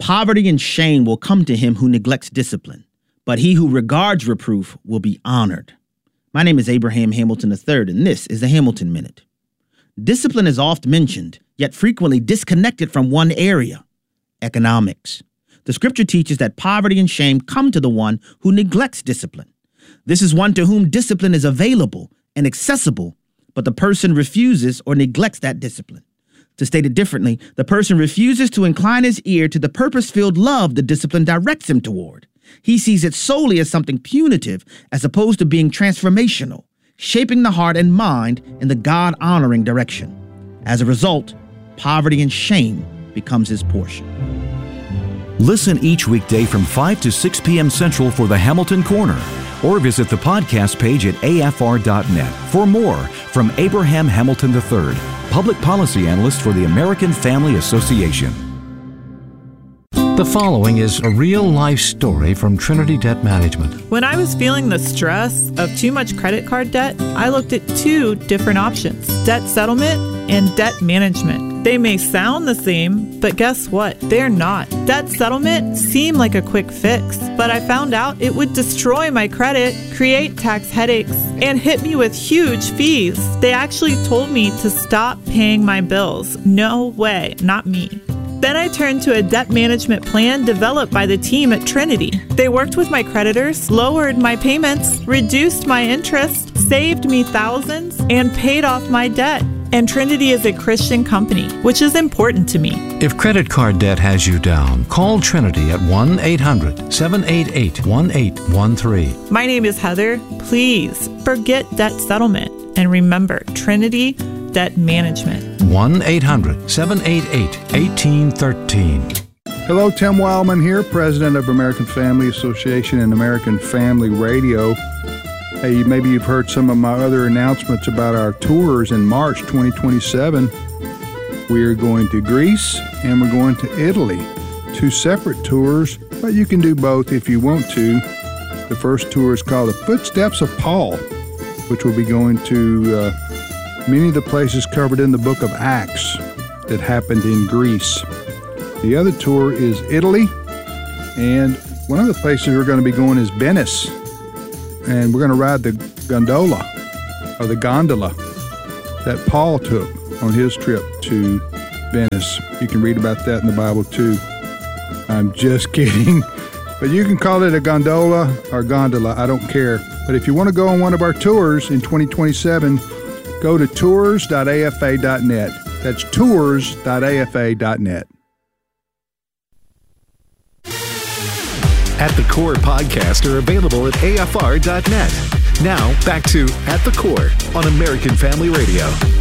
Poverty and shame will come to him who neglects discipline, but he who regards reproof will be honored. My name is Abraham Hamilton III, and this is the Hamilton Minute. Discipline is oft mentioned, yet frequently disconnected from one area: economics. The scripture teaches that poverty and shame come to the one who neglects discipline. This is one to whom discipline is available and accessible, but the person refuses or neglects that discipline. To state it differently, the person refuses to incline his ear to the purpose-filled love the discipline directs him toward. He sees it solely as something punitive as opposed to being transformational, shaping the heart and mind in the God-honoring direction. As a result, poverty and shame becomes his portion. Listen each weekday from 5 to 6 p.m. Central for the Hamilton Corner, or visit the podcast page at afr.net for more from Abraham Hamilton III, Public Policy Analyst for the American Family Association. The following is a real-life story from Trinity Debt Management. When I was feeling the stress of too much credit card debt, I looked at two different options: debt settlement and debt management. They may sound the same, but guess what? They're not. Debt settlement seemed like a quick fix, but I found out it would destroy my credit, create tax headaches, and hit me with huge fees. They actually told me to stop paying my bills. No way, not me. Then I turned to a debt management plan developed by the team at Trinity. They worked with my creditors, lowered my payments, reduced my interest, saved me thousands, and paid off my debt. And Trinity is a Christian company, which is important to me. If credit card debt has you down, call Trinity at 1-800-788-1813. My name is Heather. Please forget debt settlement and remember Trinity Debt Management. 1-800-788-1813. Hello, Tim Wildman here, President of American Family Association and American Family Radio. Hey, maybe you've heard some of my other announcements about our tours in March 2027. We're going to Greece and we're going to Italy. Two separate tours, but you can do both if you want to. The first tour is called The Footsteps of Paul, which will be going to many of the places covered in the book of Acts that happened in Greece. The other tour is Italy, and one of the places we're going to be going is Venice. And we're going to ride the gondola that Paul took on his trip to Venice. You can read about that in the Bible too. I'm just kidding. But you can call it a gondola or gondola, I don't care. But if you want to go on one of our tours in 2027, go to tours.afa.net. That's tours.afa.net. At the Core podcasts are available at afr.net. Now, back to At the Core on American Family Radio.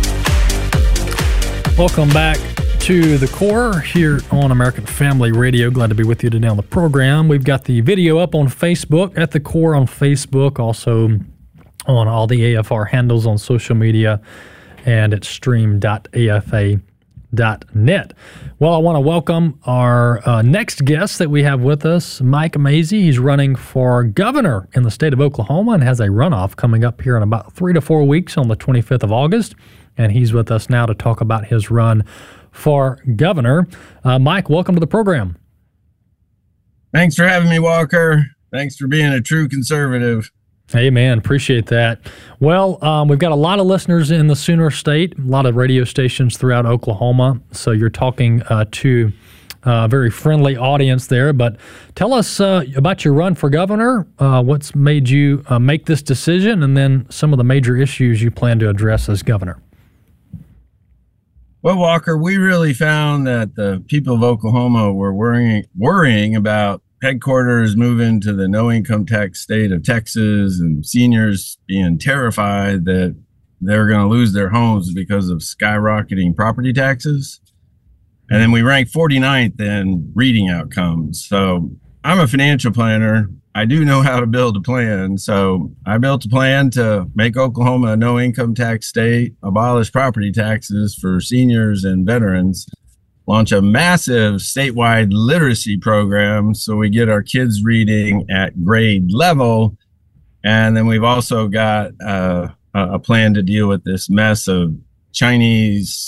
Welcome back to The Core here on American Family Radio. Glad to be with you today on the program. We've got the video up on Facebook, At the Core on Facebook, also on all the AFR handles on social media, and at stream.afa.net. Well, I want to welcome our next guest that we have with us, Mike Mazzei. He's running for governor in the state of Oklahoma and has a runoff coming up here in about 3 to 4 weeks on the 25th of August. And he's with us now to talk about his run for governor. Mike, welcome to the program. Thanks for having me, Walker. Thanks for being a true conservative. Hey, man, appreciate that. Well, we've got a lot of listeners in the Sooner State, a lot of radio stations throughout Oklahoma. So you're talking to a very friendly audience there. But tell us about your run for governor, what's made you make this decision, and then some of the major issues you plan to address as governor. Well, Walker, we really found that the people of Oklahoma were worrying about headquarters moving to the no income tax state of Texas, and seniors being terrified that they're going to lose their homes because of skyrocketing property taxes. And then we ranked 49th in reading outcomes. So I'm a financial planner. I do know how to build a plan. So I built a plan to make Oklahoma a no income tax state, abolish property taxes for seniors and veterans, launch a massive statewide literacy program so we get our kids reading at grade level. And then we've also got a plan to deal with this mess of Chinese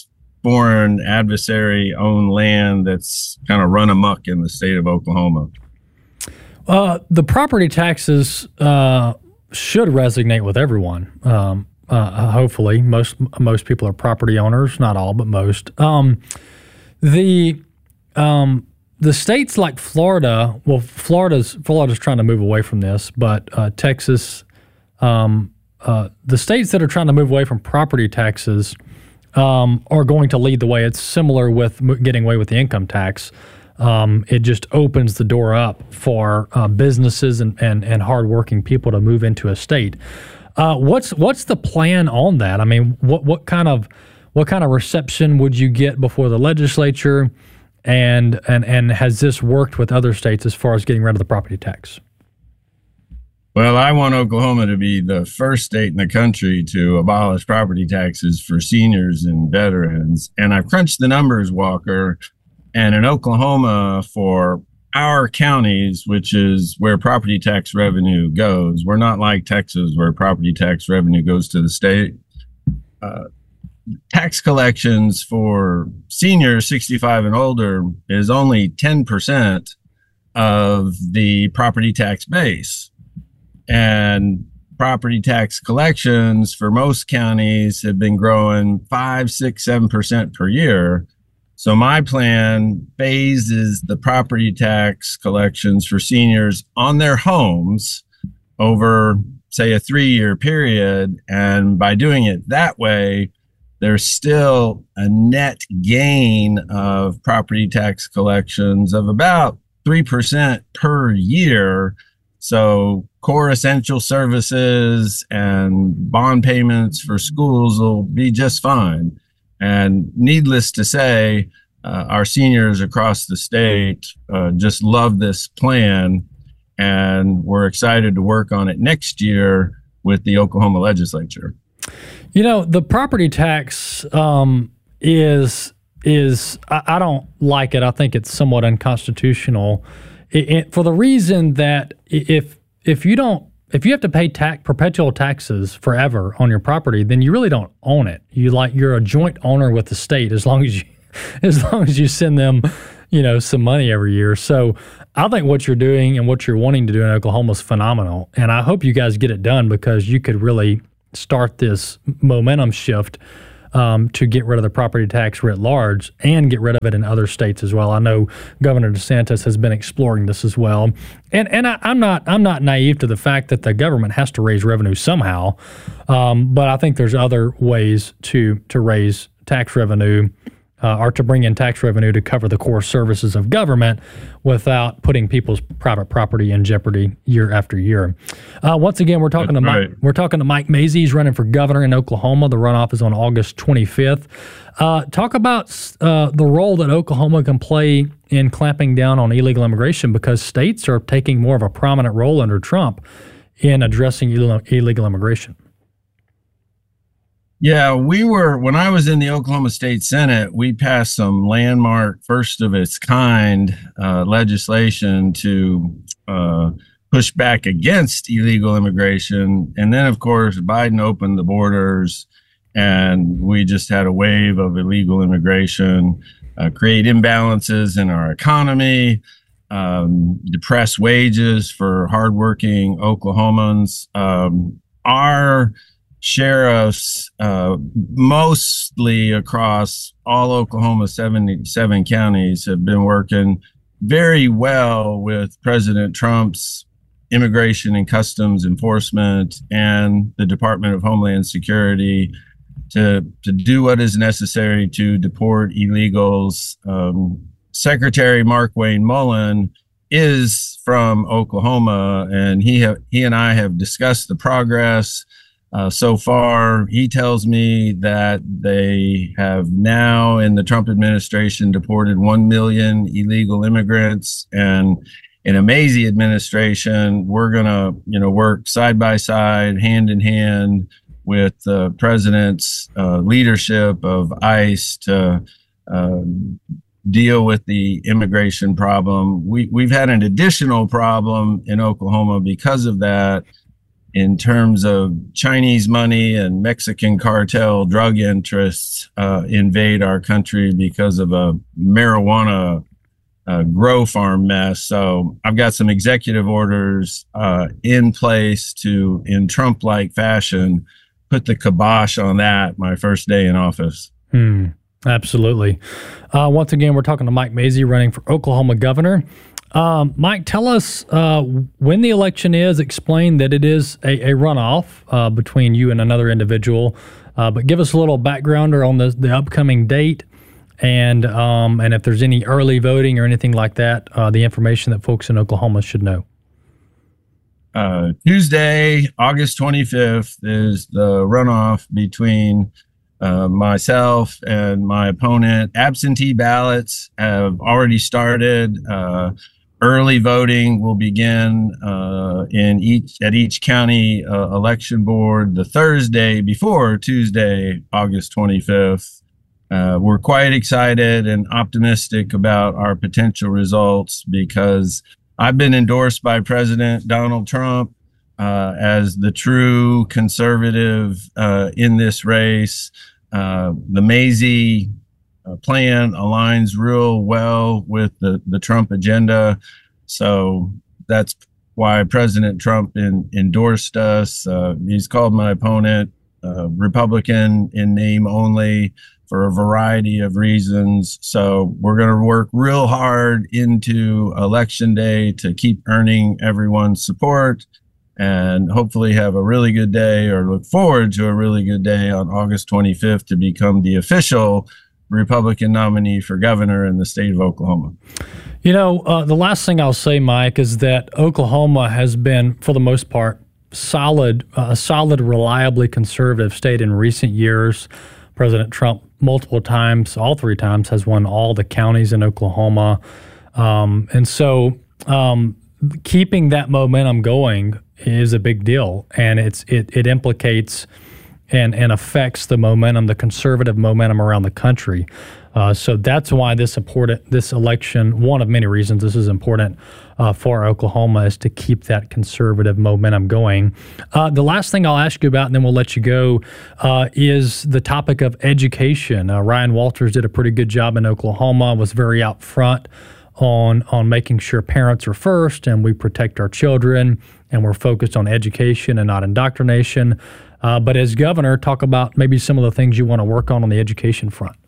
foreign adversary-owned land that's kind of run amok in the state of Oklahoma. The property taxes should resonate with everyone. Hopefully, most people are property owners, not all, but most. The states like Florida, well, Florida's trying to move away from this, but Texas, the states that are trying to move away from property taxes are going to lead the way. It's similar with getting away with the income tax. It just opens the door up for businesses and hardworking people to move into a state. What's the plan on that? I mean, what kind of reception would you get before the legislature, and has this worked with other states as far as getting rid of the property tax? Well, I want Oklahoma to be the first state in the country to abolish property taxes for seniors and veterans. And I've crunched the numbers, Walker. And in Oklahoma, for our counties, which is where property tax revenue goes, we're not like Texas where property tax revenue goes to the state. Tax collections for seniors 65 and older is only 10% of the property tax base. And property tax collections for most counties have been growing 5, 6, 7% per year. So my plan phases the property tax collections for seniors on their homes over, say, a 3-year period. And by doing it that way, there's still a net gain of property tax collections of about 3% per year. So core essential services and bond payments for schools will be just fine. And needless to say, our seniors across the state just love this plan, and we're excited to work on it next year with the Oklahoma legislature. You know, the property tax is I don't like it. I think it's somewhat unconstitutional for the reason that if you have to pay perpetual taxes forever on your property, then you really don't own it. You're a joint owner with the state as long as you send them, some money every year. So I think what you're doing and what you're wanting to do in Oklahoma is phenomenal, and I hope you guys get it done because you could really start this momentum shift to get rid of the property tax writ large and get rid of it in other states as well. I know Governor DeSantis has been exploring this as well, and I'm not naive to the fact that the government has to raise revenue somehow, but I think there's other ways to raise tax revenue or to bring in tax revenue to cover the core services of government without putting people's private property in jeopardy year after year. Once again, we're talking to Mike Mazzei. He's running for governor in Oklahoma. The runoff is on August 25th. Talk about the role that Oklahoma can play in clamping down on illegal immigration, because states are taking more of a prominent role under Trump in addressing illegal immigration. Yeah, when I was in the Oklahoma State Senate, we passed some landmark, first of its kind legislation to push back against illegal immigration. And then, of course, Biden opened the borders and we just had a wave of illegal immigration, create imbalances in our economy, depress wages for hardworking Oklahomans. Our sheriffs, mostly across all Oklahoma 77 counties, have been working very well with President Trump's Immigration and Customs Enforcement and the Department of Homeland Security to do what is necessary to deport illegals. Secretary Mark Wayne Mullen is from Oklahoma, and he and I have discussed the progress. So far, he tells me that they have now, in the Trump administration, deported 1 million illegal immigrants. And in a Mazzei administration, we're going to, work side by side, hand in hand with the president's leadership of ICE to deal with the immigration problem. We've had an additional problem in Oklahoma because of that. in terms of Chinese money and Mexican cartel drug interests invade our country because of a marijuana grow farm mess. So I've got some executive orders in place to, in Trump-like fashion, put the kibosh on that my first day in office. Absolutely. Once again, we're talking to Mike Mazzei, running for Oklahoma governor. Mike, tell us when the election is. Explain that it is a runoff between you and another individual, but give us a little background on the upcoming date, and if there's any early voting or anything like that, the information that folks in Oklahoma should know. Tuesday, August 25th is the runoff between myself and my opponent. Absentee ballots have already started. Early voting will begin at each county election board the Thursday before Tuesday, August 25th. We're quite excited and optimistic about our potential results because I've been endorsed by President Donald Trump as the true conservative in this race. The Mazzei plan aligns real well with the Trump agenda. So that's why President Trump endorsed us. He's called my opponent Republican in name only for a variety of reasons. So we're going to work real hard into Election Day to keep earning everyone's support and hopefully have a really good day, or look forward to a really good day on August 25th to become the official Republican nominee for governor in the state of Oklahoma. You know, the last thing I'll say, Mike, is that Oklahoma has been, for the most part, a solid, reliably conservative state in recent years. President Trump multiple times, all three times, has won all the counties in Oklahoma. And so keeping that momentum going is a big deal, and it implicates and affects the momentum, the conservative momentum around the country. So that's why this election, one of many reasons this is important for Oklahoma, is to keep that conservative momentum going. The last thing I'll ask you about, and then we'll let you go, is the topic of education. Ryan Walters did a pretty good job in Oklahoma, was very out front on making sure parents are first and we protect our children and we're focused on education and not indoctrination. But as governor, talk about maybe some of the things you want to work on the education front.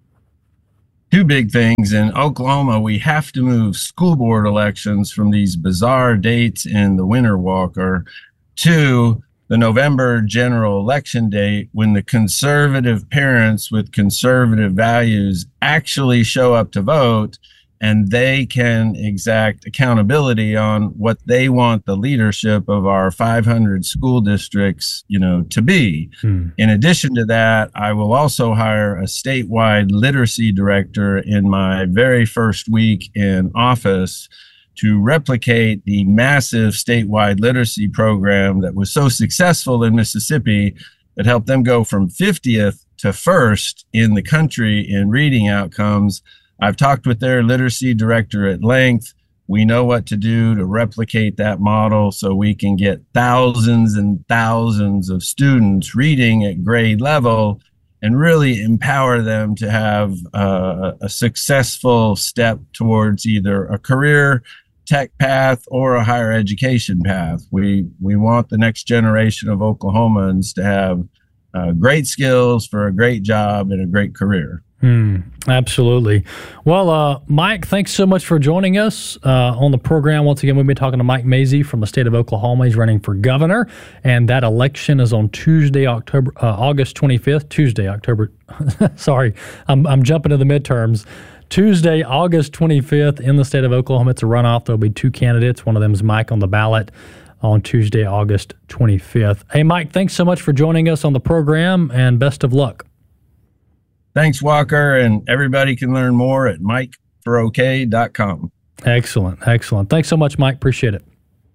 Two big things. In Oklahoma, we have to move school board elections from these bizarre dates in the Winter Walker to the November general election date, when the conservative parents with conservative values actually show up to vote, and they can exact accountability on what they want the leadership of our 500 school districts, to be. In addition to that, I will also hire a statewide literacy director in my very first week in office to replicate the massive statewide literacy program that was so successful in Mississippi that helped them go from 50th to first in the country in reading outcomes. I've talked with their literacy director at length. We know what to do to replicate that model so we can get thousands and thousands of students reading at grade level and really empower them to have a successful step towards either a career tech path or a higher education path. We want the next generation of Oklahomans to have great skills for a great job and a great career. Absolutely. Well, Mike, thanks so much for joining us on the program. Once again, we've been talking to Mike Mazzei from the state of Oklahoma. He's running for governor, and that election is on Tuesday, August 25th. Tuesday, October. Sorry, I'm jumping to the midterms. Tuesday, August 25th in the state of Oklahoma. It's a runoff. There'll be two candidates. One of them is Mike on the ballot on Tuesday, August 25th. Hey, Mike, thanks so much for joining us on the program, and best of luck. Thanks, Walker, and everybody can learn more at MikeForOK.com. Excellent. Thanks so much, Mike. Appreciate it.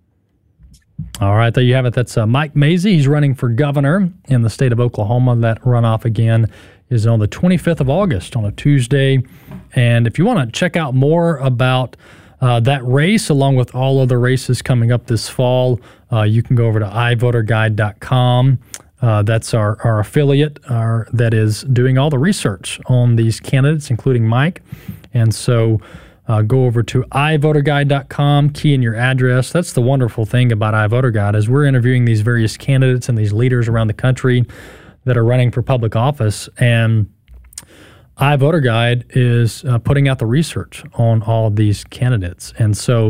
All right, there you have it. That's Mike Mazzei. He's running for governor in the state of Oklahoma. That runoff, again, is on the 25th of August on a Tuesday. And if you want to check out more about that race, along with all other races coming up this fall, You can go over to iVoterGuide.com. That's our affiliate that is doing all the research on these candidates, including Mike. And so go over to iVoterGuide.com, key in your address. That's the wonderful thing about iVoterGuide is we're interviewing these various candidates and these leaders around the country that are running for public office. And iVoterGuide is putting out the research on all of these candidates. And so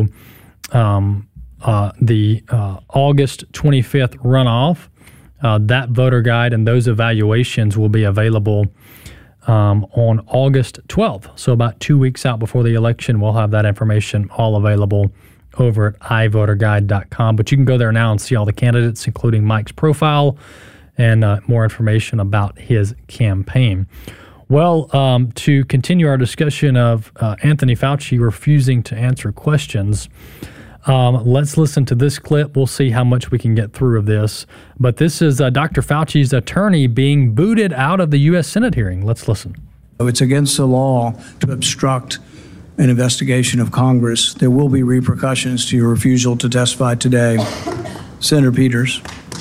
the August 25th runoff, that voter guide and those evaluations will be available on August 12th. So about 2 weeks out before the election, we'll have that information all available over at iVoterGuide.com. But you can go there now and see all the candidates, including Mike's profile and more information about his campaign. Well, to continue our discussion of Anthony Fauci refusing to answer questions, let's listen to this clip. We'll see how much we can get through of this. But this is Dr. Fauci's attorney being booted out of the U.S. Senate hearing. Let's listen. It's against the law to obstruct an investigation of Congress. There will be repercussions to your refusal to testify today. Senator Peters.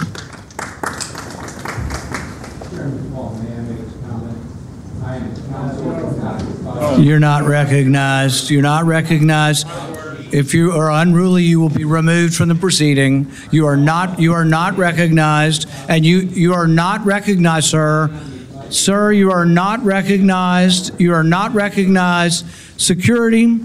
You're not recognized. You're not recognized. If you are unruly, you will be removed from the proceeding. You are not recognized, and you are not recognized, sir. Sir, you are not recognized. You are not recognized. Security,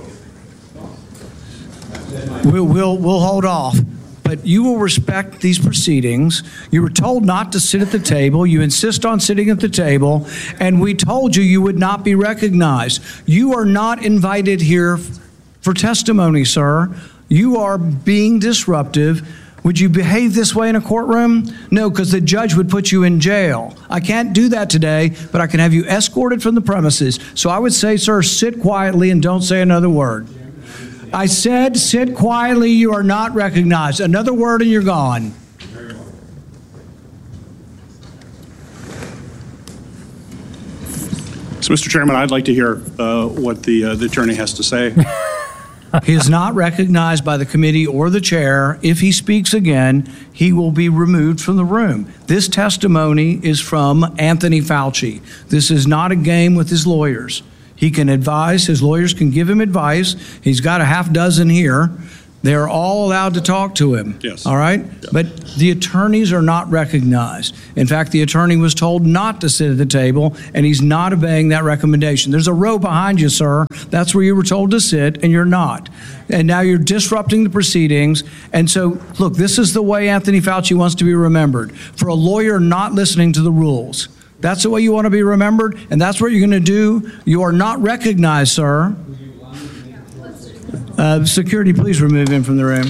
we'll hold off. But you will respect these proceedings. You were told not to sit at the table. You insist on sitting at the table, and we told you would not be recognized. You are not invited here for testimony, sir. You are being disruptive. Would you behave this way in a courtroom? No, because the judge would put you in jail. I can't do that today, but I can have you escorted from the premises. So I would say, sir, sit quietly and don't say another word. I said, sit quietly. You are not recognized. Another word and you're gone. So, Mr. Chairman, I'd like to hear what the attorney has to say. He is not recognized by the committee or the chair. If he speaks again, he will be removed from the room. This testimony is from Anthony Fauci. This is not a game with his lawyers. He can advise. His lawyers can give him advice. He's got a half dozen here. They're all allowed to talk to him. Yes. All right? Yeah. But the attorneys are not recognized. In fact, the attorney was told not to sit at the table, and he's not obeying that recommendation. There's a row behind you, sir. That's where you were told to sit, and you're not. And now you're disrupting the proceedings. And so, look, this is the way Anthony Fauci wants to be remembered. For a lawyer not listening to the rules. That's the way you want to be remembered, and that's what you're going to do. You are not recognized, sir. Security, please remove him from the room.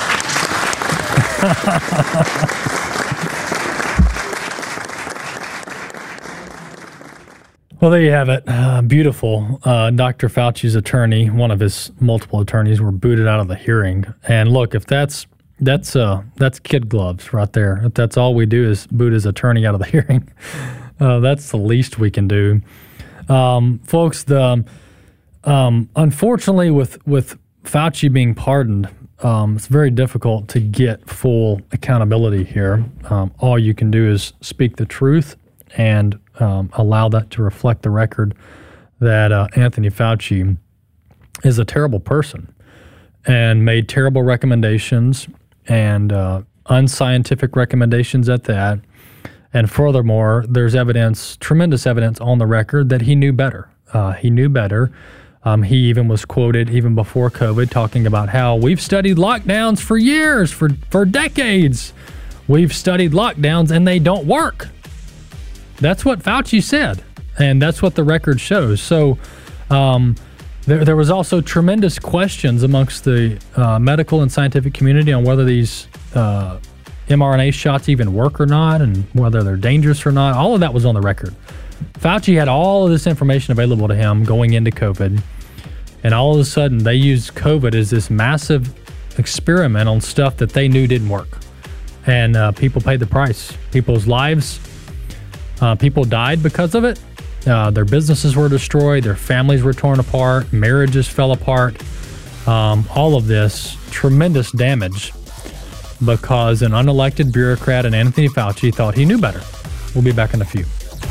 Well, there you have it. Beautiful. Dr. Fauci's attorney, one of his multiple attorneys, were booted out of the hearing. And look, if that's kid gloves right there. If that's all we do is boot his attorney out of the hearing, that's the least we can do. Folks, unfortunately with Fauci being pardoned, it's very difficult to get full accountability here. All you can do is speak the truth and allow that to reflect the record that Anthony Fauci is a terrible person and made terrible recommendations and unscientific recommendations at that. And furthermore, there's evidence, tremendous evidence on the record that he knew better. He knew better. He even was quoted even before COVID talking about how we've studied lockdowns for years, for decades. We've studied lockdowns and they don't work. That's what Fauci said, and that's what the record shows. So there was also tremendous questions amongst the medical and scientific community on whether these mRNA shots even work or not and whether they're dangerous or not. All of that was on the record. Fauci had all of this information available to him going into COVID, and all of a sudden they used COVID as this massive experiment on stuff that they knew didn't work. And people paid the price. People's lives, people died because of it. Their businesses were destroyed. Their families were torn apart. Marriages fell apart. All of this tremendous damage. because an unelected bureaucrat and Anthony Fauci thought he knew better. We'll be back in a few.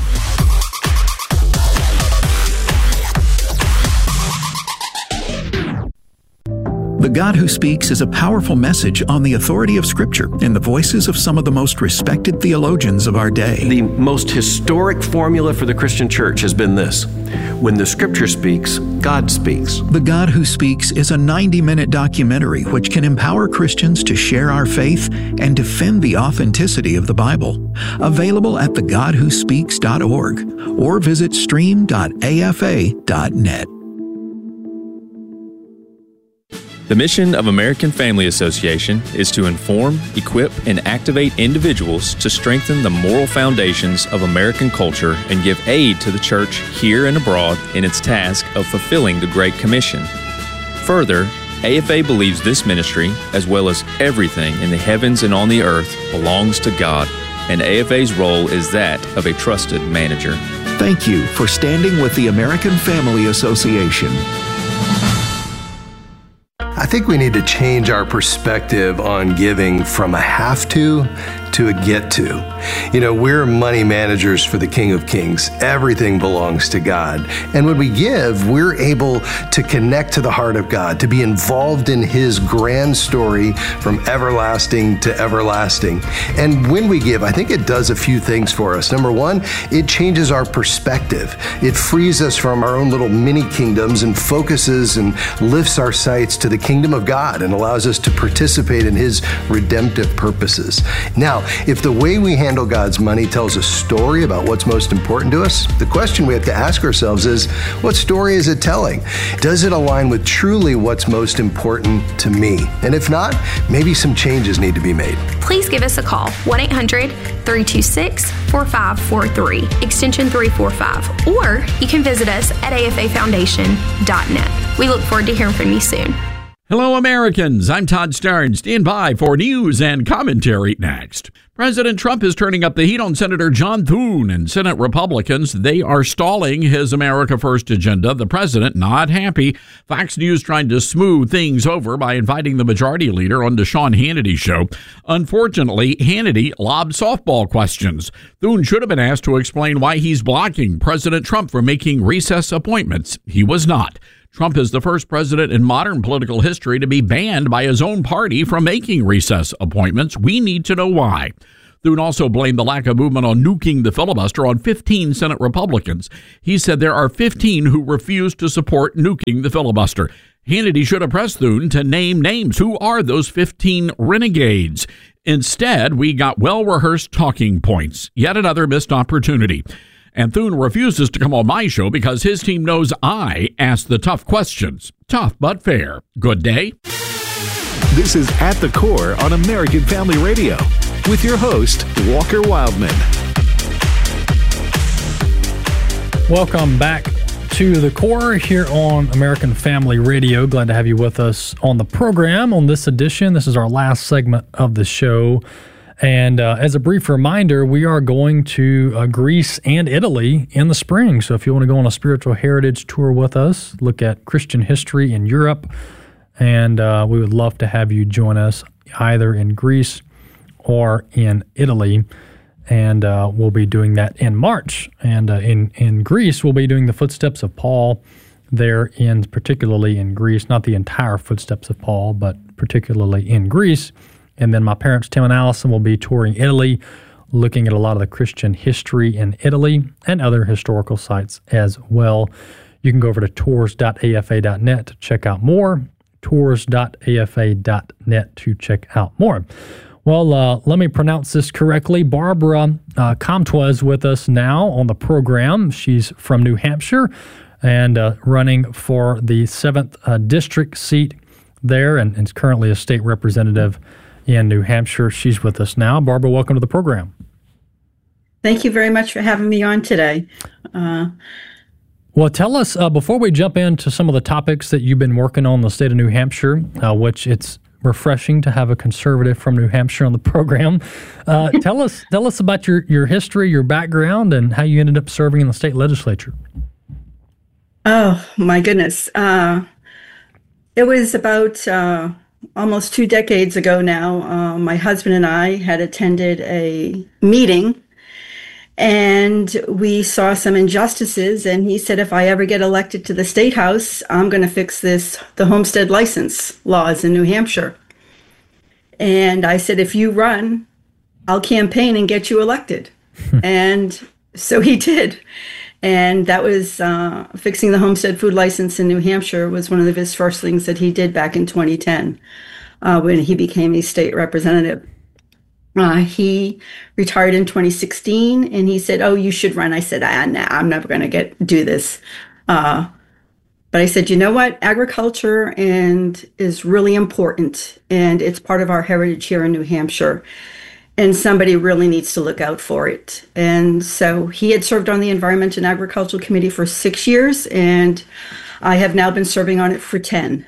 The God Who Speaks is a powerful message on the authority of Scripture in the voices of some of the most respected theologians of our day. The most historic formula for the Christian church has been this: when the Scripture speaks, God speaks. The God Who Speaks is a 90-minute documentary which can empower Christians to share our faith and defend the authenticity of the Bible. Available at thegodwhospeaks.org or visit stream.afa.net. The mission of American Family Association is to inform, equip, and activate individuals to strengthen the moral foundations of American culture and give aid to the church here and abroad in its task of fulfilling the Great Commission. Further, AFA believes this ministry, as well as everything in the heavens and on the earth, belongs to God, and AFA's role is that of a trusted manager. Thank you for standing with the American Family Association. I think we need to change our perspective on giving from a have to a get to. You know, we're money managers for the King of Kings. Everything belongs to God. And when we give, we're able to connect to the heart of God, to be involved in His grand story from everlasting to everlasting. And when we give, I think it does a few things for us. Number one, it changes our perspective. It frees us from our own little mini kingdoms and focuses and lifts our sights to the kingdom of God and allows us to participate in His redemptive purposes. Now, if the way we handle God's money tells a story about what's most important to us, the question we have to ask ourselves is, what story is it telling? Does it align with truly what's most important to me? And if not, maybe some changes need to be made. Please give us a call, 1-800-326-4543, extension 345, or you can visit us at afafoundation.net. We look forward to hearing from you soon. Hello, Americans. I'm Todd Starnes. Stand by for news and commentary next. President Trump is turning up the heat on Senator John Thune and Senate Republicans. They are stalling his America First agenda. The president not happy. Fox News trying to smooth things over by inviting the majority leader on the Sean Hannity show. Unfortunately, Hannity lobbed softball questions. Thune should have been asked to explain why he's blocking President Trump from making recess appointments. He was not. Trump is the first president in modern political history to be banned by his own party from making recess appointments. We need to know why. Thune also blamed the lack of movement on nuking the filibuster on 15 Senate Republicans. He said there are 15 who refuse to support nuking the filibuster. Hannity should have pressed Thune to name names. Who are those 15 renegades? Instead, we got well-rehearsed talking points. Yet another missed opportunity. And Thune refuses to come on my show because his team knows I ask the tough questions. Tough but fair. Good day. This is At the Core on American Family Radio with your host, Walker Wildman. Welcome back to The Core here on American Family Radio. Glad to have you with us on the program on this edition. This is our last segment of the show. And as a brief reminder, we are going to Greece and Italy in the spring. So if you want to go on a spiritual heritage tour with us, look at Christian history in Europe, and we would love to have you join us either in Greece or in Italy. And we'll be doing that in March. And in Greece, we'll be doing the footsteps of Paul there, particularly in Greece. Not the entire footsteps of Paul, but particularly in Greece. And then my parents, Tim and Allison, will be touring Italy, looking at a lot of the Christian history in Italy and other historical sites as well. You can go over to tours.afa.net to check out more, tours.afa.net to check out more. Well, let me pronounce this correctly. Barbara Comtois is with us now on the program. She's from New Hampshire and running for the 7th district seat there and is currently a state representative in New Hampshire. She's with us now. Barbara, welcome to the program. Thank you very much for having me on today. Well, tell us, before we jump into some of the topics that you've been working on in the state of New Hampshire, which it's refreshing to have a conservative from New Hampshire on the program. Tell us about your history, your background, and how you ended up serving in the state legislature. Oh, my goodness. It was about almost 2 decades ago now, my husband and I had attended a meeting, and we saw some injustices, and he said, if I ever get elected to the state house, I'm going to fix the homestead license laws in New Hampshire. And I said, if you run, I'll campaign and get you elected. And so he did. And that was fixing the homestead food license in New Hampshire was one of his first things that he did back in 2010 when he became a state representative. He retired in 2016, and he said, oh, you should run. I said, nah, I'm never going to do this. But I said, you know what? Agriculture is really important, and it's part of our heritage here in New Hampshire. And somebody really needs to look out for it. And so he had served on the Environment and Agricultural Committee for 6 years, and I have now been serving on it for 10.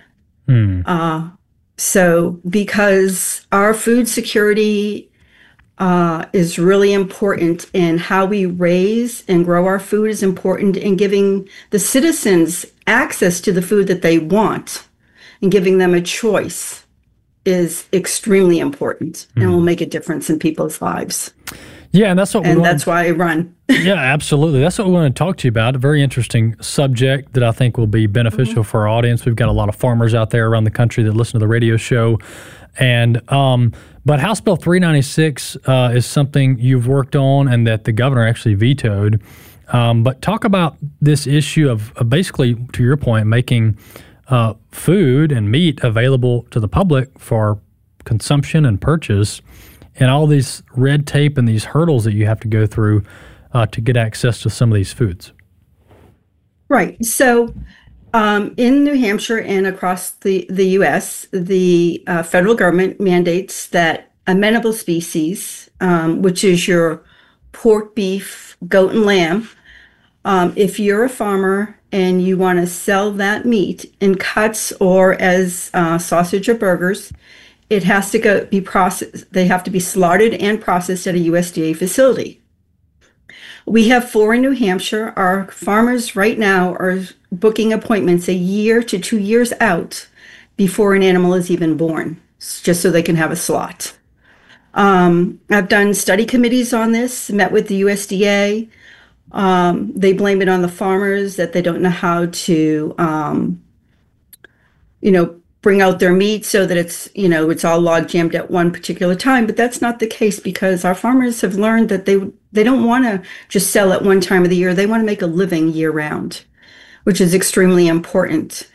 So because our food security is really important, and how we raise and grow our food is important, in giving the citizens access to the food that they want and giving them a choice is extremely important and will make a difference in people's lives. Yeah, and that's what that's why I run. Yeah, absolutely. That's what we want to talk to you about. A very interesting subject that I think will be beneficial for our audience. We've got a lot of farmers out there around the country that listen to the radio show. And but House Bill 396 is something you've worked on and that the governor actually vetoed. But talk about this issue of basically, to your point, making food and meat available to the public for consumption and purchase, and all these red tape and these hurdles that you have to go through to get access to some of these foods. Right. So in New Hampshire and across the U.S., the federal government mandates that amenable species, which is your pork, beef, goat, and lamb, if you're a farmer and you want to sell that meat in cuts or as sausage or burgers, it has to be processed. They have to be slaughtered and processed at a USDA facility. We have 4 in New Hampshire. Our farmers right now are booking appointments a year to 2 years out before an animal is even born, just so they can have a slot. I've done study committees on this, met with the USDA. They blame it on the farmers that they don't know how to, bring out their meat so that it's all log jammed at one particular time. But that's not the case, because our farmers have learned that they don't want to just sell at one time of the year. They want to make a living year round, which is extremely important.